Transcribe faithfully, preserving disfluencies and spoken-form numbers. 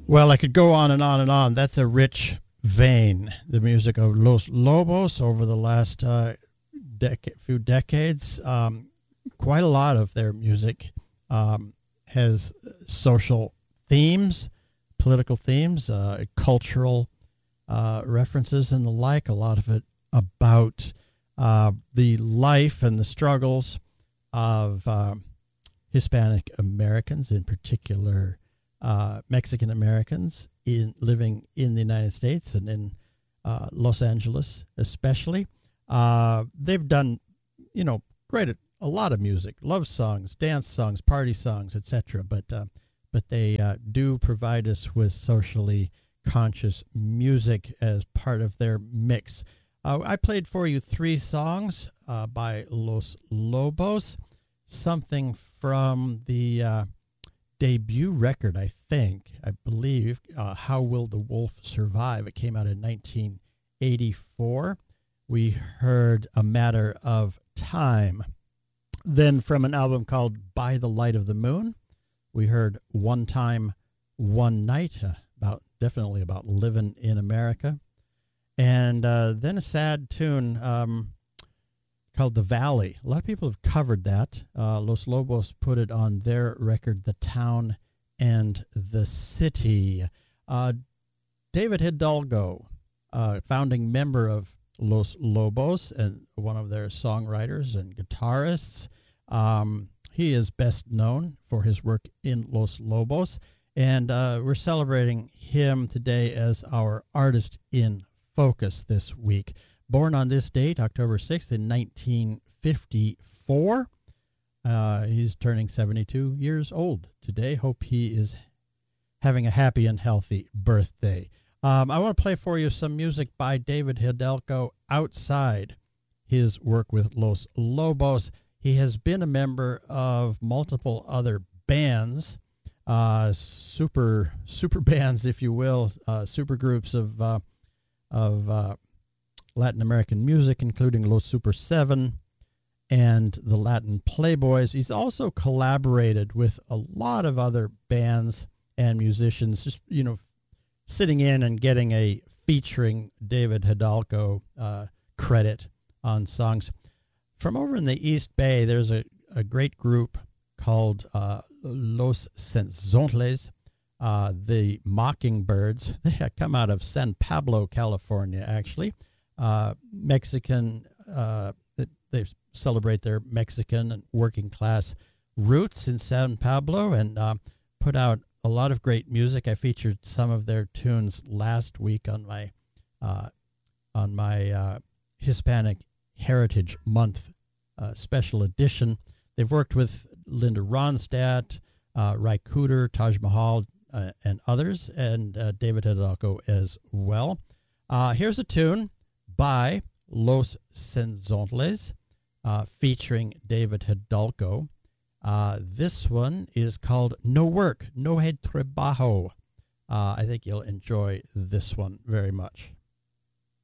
Well, I could go on and on and on. That's a rich vein, the music of Los Lobos over the last uh, dec- few decades. Um, quite a lot of their music um, has social themes, political themes, uh, cultural uh, references and the like, a lot of it about uh, the life and the struggles of uh, Hispanic Americans, in particular uh, Mexican Americans in living in the United States and in uh, Los Angeles especially. Uh, they've done, you know, great, a lot of music, love songs, dance songs, party songs, et cetera. But uh, but they uh, do provide us with socially conscious music as part of their mix. Uh, I played for you three songs uh, by Los Lobos, something from the uh, debut record, I think, I believe, uh, How Will the Wolf Survive? It came out in nineteen eighty-four. We heard A Matter of Time. Then from an album called By the Light of the Moon, we heard One Time, One Night, uh, about definitely about living in America. And uh, then a sad tune um, called The Valley. A lot of people have covered that. Uh, Los Lobos put it on their record, The Town and the City. Uh, David Hidalgo, uh, founding member of Los Lobos and one of their songwriters and guitarists. Um, he is best known for his work in Los Lobos, and uh, we're celebrating him today as our artist in focus this week. Born on this date, October sixth, in nineteen fifty-four. Uh, he's turning seventy-two years old today. Hope he is having a happy and healthy birthday. Um, I want to play for you some music by David Hidalgo outside his work with Los Lobos. He has been a member of multiple other bands, uh, super super bands, if you will, uh, super groups of uh, of uh, Latin American music, including Los Super Seven and the Latin Playboys. He's also collaborated with a lot of other bands and musicians, just, you know, sitting in and getting a featuring David Hidalgo uh, credit on songs. From over in the East Bay, there's a, a great group called uh, Los Senzontles, uh, the Mockingbirds. They come out of San Pablo, California, actually. Uh, Mexican, uh, they celebrate their Mexican and working class roots in San Pablo and uh, put out a lot of great music. I featured some of their tunes last week on my uh, on my uh, Hispanic Heritage Month uh, special edition. They've worked with Linda Ronstadt, uh, Ry Cooder, Taj Mahal, uh, and others, and uh, David Hidalgo as well. Uh, here's a tune by Los Senzontles uh, featuring David Hidalgo. Uh, this one is called No Work, No Hay Trabajo. Uh, I think you'll enjoy this one very much.